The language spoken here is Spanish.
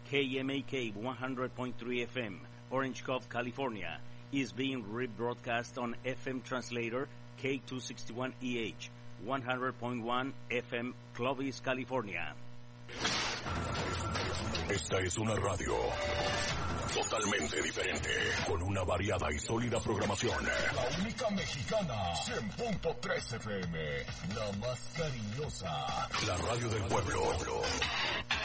KMAK 100.3 FM, Orange Cove, California, is being rebroadcast on FM translator K261EH, 100.1 FM, Clovis, California. Esta es una radio totalmente diferente, con una variada y sólida programación. La única mexicana, 100.3 FM, la más cariñosa. La radio del pueblo.